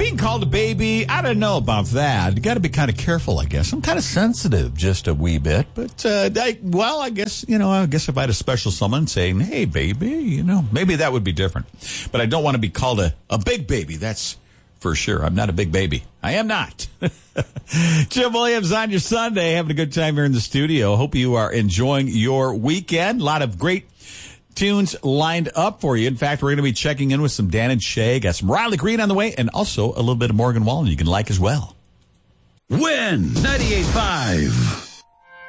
being called a baby, I don't know about that. You got to be kind of careful, I guess. I'm kind of sensitive just a wee bit. But, I guess if I had a special someone saying, hey, baby, maybe that would be different. But I don't want to be called a big baby. That's for sure. I'm not a big baby. I am not. Jim Williams on your Sunday, having a good time here in the studio. Hope you are enjoying your weekend. A lot of great tunes lined up for you. In fact, we're going to be checking in with some Dan and Shay. Got some Riley Green on the way, and also a little bit of Morgan Wallen you can like as well. Win 98.5.